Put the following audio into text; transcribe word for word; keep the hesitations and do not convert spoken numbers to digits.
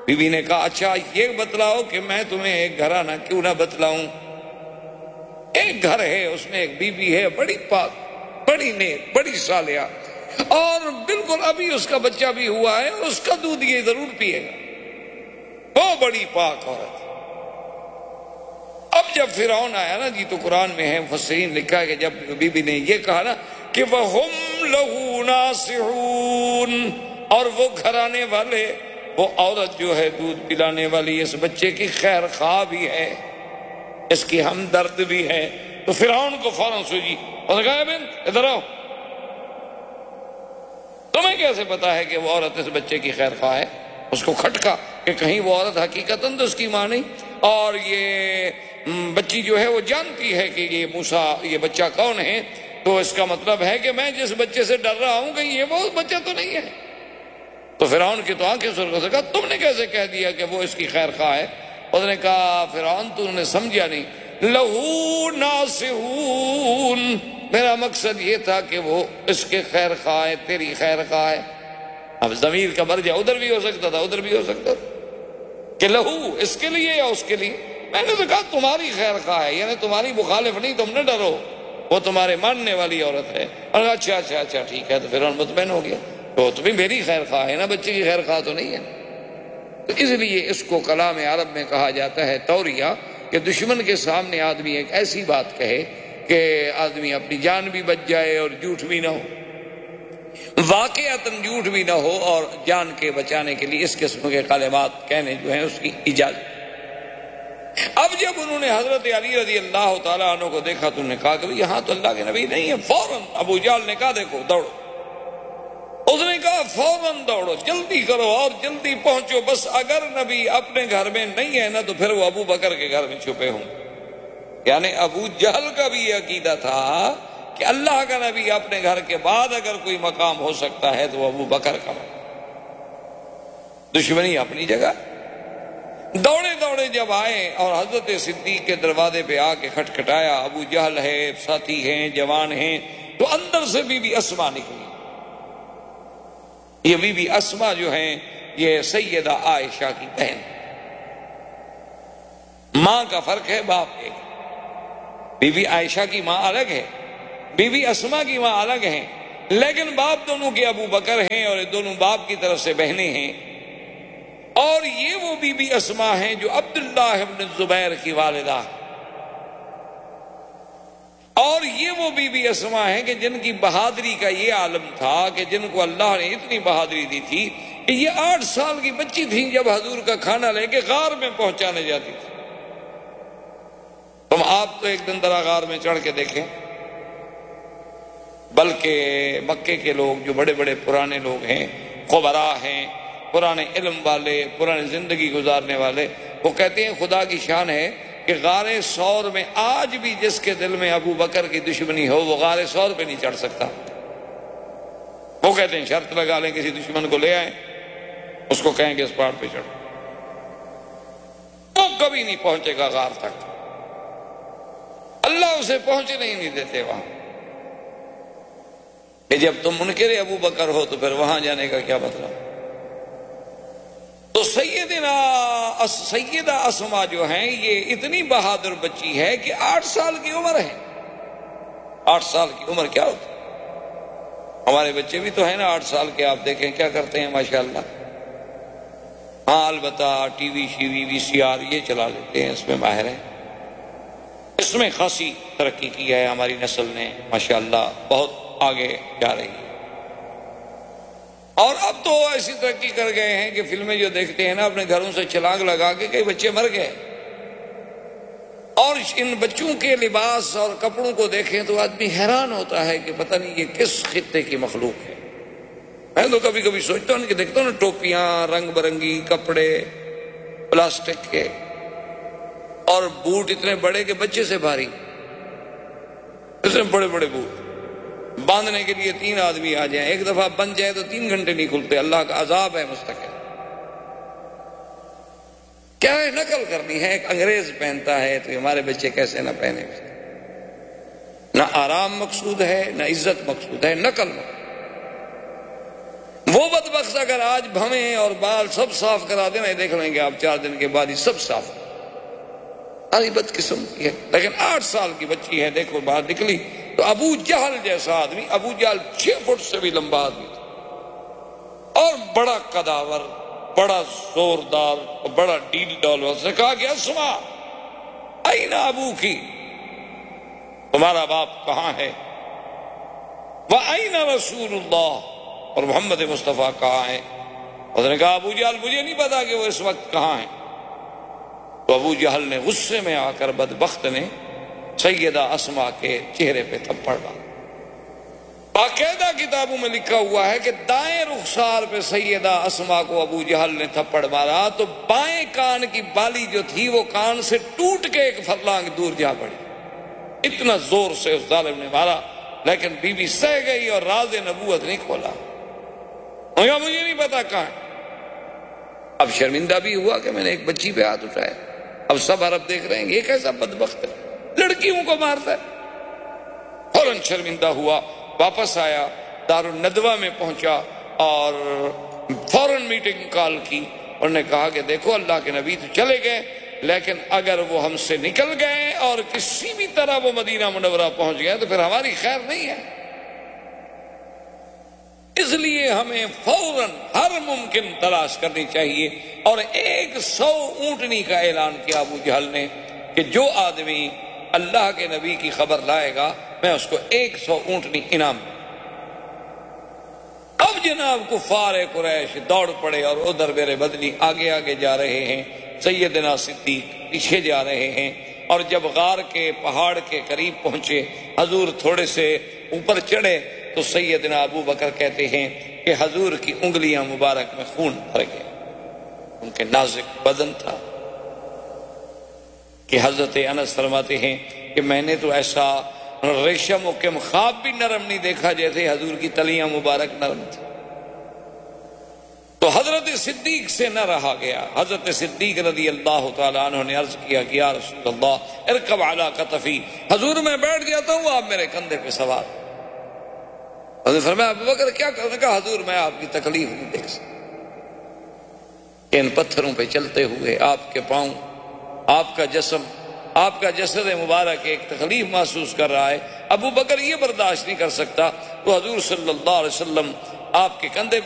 Be be نے کہا اچھا یہ بتلاؤ کہ میں تمہیں ایک گھرانہ کیوں نہ بتلاؤں؟ ایک گھر ہے، اس میں ایک بی بی ہے، بڑی پاک، بڑی نیک، بڑی صالحہ، اور بالکل ابھی اس کا بچہ بھی ہوا ہے، اور اس کا دودھ یہ ضرور پیے گا، وہ بڑی پاک عورت۔ اب جب فرعون آیا نا جی، تو قرآن میں ہے، مفسرین لکھا ہے کہ جب بی بی نے یہ کہا نا کہ وَهُمْ لَهُ نَاصِحُونَ، اور وہ گھرانے والے، وہ عورت جو ہے دودھ پلانے والی، اس بچے کی خیر خواہ بھی ہے، اس کی ہمدرد بھی ہے، تو فرعون کو فوراً سوچی، اس نے کہا بنت ادھر آؤ، تمہیں کیسے پتا ہے کہ وہ عورت اس بچے کی خیر خواہ ہے؟ اس کو کھٹکا کہ کہیں وہ عورت حقیقتاً تو اس کی ماں نہیں، اور یہ بچی جو ہے وہ جانتی ہے کہ یہ موسیٰ، یہ بچہ کون ہے، تو اس کا مطلب ہے کہ میں جس بچے سے ڈر رہا ہوں کہیں یہ وہ بچہ تو نہیں ہے۔ تو فرعون کی تو آنکھیں سرخ ہو گئی، تم نے کیسے کہہ دیا کہ وہ اس کی خیر خواہ ہے؟ اس نے کہا فرعون تو نے سمجھا نہیں، لہو ناصحون، میرا مقصد یہ تھا کہ وہ اس کے خیر خواہ ہے، تیری خیر خواہ ہے۔ اب ضمیر کا مرجع ادھر بھی ہو سکتا تھا، ادھر بھی ہو سکتا تھا کہ لہو اس کے لیے یا اس کے لیے۔ میں نے تو کہا تمہاری خیر خواہ ہے، یعنی تمہاری مخالف نہیں، تم نہ ڈرو، وہ تمہارے ماننے والی عورت ہے۔ اور اچھا اچھا اچھا ٹھیک ہے، تو فرعون مطمئن ہو گیا، تو تمہیں میری خیر خواہ ہے نا، بچے کی خیر خواہ تو نہیں ہے۔ تو اس لیے اس کو کلام عرب میں کہا جاتا ہے توریہ، کہ دشمن کے سامنے آدمی ایک ایسی بات کہے کہ آدمی اپنی جان بھی بچ جائے اور جھوٹ بھی نہ ہو، واقعتاً جھوٹ بھی نہ ہو، اور جان کے بچانے کے لیے اس قسم کے کلمات کہنے جو ہیں اس کی اجازت۔ اب جب انہوں نے حضرت علی رضی اللہ تعالیٰ عنہ کو دیکھا تو انہوں نے کہا کہ یہاں تو اللہ کے نبی نہیں ہے، فوراً ابو جہل نے کہا دیکھو دوڑو، اس نے کہا فوراً دوڑو، جلدی کرو اور جلدی پہنچو، بس اگر نبی اپنے گھر میں نہیں ہے نا تو پھر وہ ابو بکر کے گھر میں چھپے ہوں۔ یعنی ابو جہل کا بھی یہ عقیدہ تھا کہ اللہ کا نبی اپنے گھر کے بعد اگر کوئی مقام ہو سکتا ہے تو وہ ابو بکر کا مقام۔ دشمنی اپنی جگہ۔ دوڑے دوڑے جب آئے اور حضرت صدیق کے دروازے پہ آ کے کھٹکھٹایا، ابو جہل ہے، ساتھی ہیں، جوان ہیں، تو اندر سے بی بی اسما نکلی۔ یہ بی بی اسما جو ہیں یہ سیدہ عائشہ کی بہن، ماں کا فرق ہے، باپ ایک۔ بی بی عائشہ کی ماں الگ ہے، بی بی اسما کی ماں الگ ہیں، لیکن باپ دونوں کے ابو بکر ہیں، اور دونوں باپ کی طرف سے بہنیں ہیں۔ اور یہ وہ بی بی اسما ہیں جو عبداللہ ابن الزبیر کی والدہ، اور یہ وہ بی بی اسما ہیں کہ جن کی بہادری کا یہ عالم تھا کہ جن کو اللہ نے اتنی بہادری دی تھی کہ یہ آٹھ سال کی بچی تھیں جب حضور کا کھانا لے کے غار میں پہنچانے جاتی تھی۔ تم آپ تو ایک دن ذرا غار میں چڑھ کے دیکھیں، بلکہ مکے کے لوگ جو بڑے بڑے پرانے لوگ ہیں، خبراء ہیں، پرانے علم والے، پرانے زندگی گزارنے والے، وہ کہتے ہیں خدا کی شان ہے کہ غار ثور میں آج بھی جس کے دل میں ابو بکر کی دشمنی ہو وہ غار ثور پہ نہیں چڑھ سکتا۔ وہ کہتے ہیں شرط لگا لیں کسی دشمن کو لے آئیں، اس کو کہیں کہ اس پہاڑ پہ چڑھو، وہ کبھی نہیں پہنچے گا غار تک، اللہ اسے پہنچنے ہی نہیں دیتے وہاں۔ کہ جب تم منکر ابو بکر ہو تو پھر وہاں جانے کا کیا مطلب؟ تو سیدنا سیدہ اسما جو ہیں یہ اتنی بہادر بچی ہے کہ آٹھ سال کی عمر ہے۔ آٹھ سال کی عمر کیا ہوتی؟ ہمارے بچے بھی تو ہیں نا آٹھ سال کے، آپ دیکھیں کیا کرتے ہیں ماشاءاللہ۔ ہاں البتہ ٹی وی شی وی وی سی آر یہ چلا لیتے ہیں، اس میں ماہر ہیں، اس میں خاصی ترقی کی ہے ہماری نسل نے ماشاءاللہ، بہت آگے جا رہی ہے۔ اور اب تو ایسی ترقی کر گئے ہیں کہ فلمیں جو دیکھتے ہیں نا اپنے گھروں سے چھلانگ لگا کے کئی بچے مر گئے، اور ان بچوں کے لباس اور کپڑوں کو دیکھیں تو آدمی حیران ہوتا ہے کہ پتہ نہیں یہ کس خطے کی مخلوق ہے۔ میں تو کبھی کبھی سوچتا ہوں کہ دیکھتا ہوں نا ٹوپیاں، رنگ برنگی کپڑے پلاسٹک کے، اور بوٹ اتنے بڑے کہ بچے سے بھاری، اتنے بڑے بڑے بوٹ باندھنے کے لیے تین آدمی آ جائیں، ایک دفعہ بند جائے تو تین گھنٹے نہیں کھلتے، اللہ کا عذاب ہے مستقل۔ کیا ہے نقل کرنی ہے، ایک انگریز پہنتا ہے تو ہمارے بچے کیسے نہ پہنے؟ نہ آرام مقصود ہے، نہ عزت مقصود ہے، نقل مقصود۔ وہ بدبخت اگر آج بھویں اور بال سب صاف کرا دینا، دیکھ لیں گے آپ چار دن کے بعد ہی سب صاف، ساری بدقسمتی ہے۔ لیکن آٹھ سال کی بچی ہے، دیکھو باہر نکلی تو ابو جہل جیسا آدمی، ابو جہل چھ فٹ سے بھی لمبا آدمی تھا اور بڑا قداور، بڑا زوردار، بڑا ڈیل ڈال۔ اس نے کہا کہ اسما این ابو کی، تمہارا باپ کہاں ہے؟ وَأَيْنَ رسول اللہ، اور محمد مصطفیٰ کہاں ہیں؟ اس نے کہا ابو جہل مجھے نہیں پتا کہ وہ اس وقت کہاں ہیں۔ تو ابو جہل نے غصے میں آ کر بدبخت نے سیدہ اسما کے چہرے پہ تھپڑ ڈالا۔ باقاعدہ کتابوں میں لکھا ہوا ہے کہ دائیں رخسار پہ سیدہ اسما کو ابو جہل نے تھپڑ مارا تو بائیں کان کی بالی جو تھی وہ کان سے ٹوٹ کے ایک فرلانگ دور جا پڑی، اتنا زور سے اس ظالم نے مارا۔ لیکن بی بی سہ گئی اور راز نبوت نہیں کھولا، مجھے نہیں پتا کہاں ہے۔ اب شرمندہ بھی ہوا کہ میں نے ایک بچی پہ ہاتھ اٹھایا، اب سب عرب دیکھ رہے ہیں یہ کیسا بدبخت ہے، لڑکیوں کو مارتا ہے۔ فوراً شرمندہ ہوا، واپس آیا، دار الندوہ میں پہنچا اور فوراً میٹنگ کال کی، اور نے کہا کہ دیکھو اللہ کے نبی تو چلے گئے، لیکن اگر وہ ہم سے نکل گئے اور کسی بھی طرح وہ مدینہ منورہ پہنچ گئے تو پھر ہماری خیر نہیں ہے، اس لیے ہمیں فوراً ہر ممکن تلاش کرنی چاہیے۔ اور ایک سو اونٹنی کا اعلان کیا ابو جہل نے کہ جو آدمی اللہ کے نبی کی خبر لائے گا میں اس کو ایک سو اونٹنی انعام۔ اب جناب کفار قریش دوڑ پڑے اور ادھر میرے بدنی آگے آگے جا رہے ہیں، سیدنا صدیق پیچھے جا رہے ہیں، اور جب غار کے پہاڑ کے قریب پہنچے، حضور تھوڑے سے اوپر چڑھے تو سیدنا ابو بکر کہتے ہیں کہ حضور کی انگلیاں مبارک میں خون بھر گیا، ان کے نازک بدن تھا کہ حضرت انس فرماتے ہیں کہ میں نے تو ایسا ریشم و کم خواب بھی نرم نہیں دیکھا جیسے حضور کی تلیاں مبارک نرم تھی۔ تو حضرت صدیق سے نہ رہا گیا، حضرت صدیق رضی اللہ تعالیٰ عنہ نے عرض کیا کہ یا رسول اللہ ارکب علی کتفی، حضور میں بیٹھ جاتا ہوں آپ میرے کندھے پہ سوار۔ حضرت فرمایا ابو بکر کیا کرنے کا؟ حضور میں آپ کی تکلیف نہیں دیکھ سکتا کہ ان پتھروں پہ چلتے ہوئے آپ کے پاؤں، آپ کا جسم، آپ کا جسد مبارک ایک تکلیف محسوس کر رہا ہے، ابو بکر یہ برداشت نہیں کر سکتا۔ تو حضور صلی اللہ علیہ وسلم آپ کے کندھے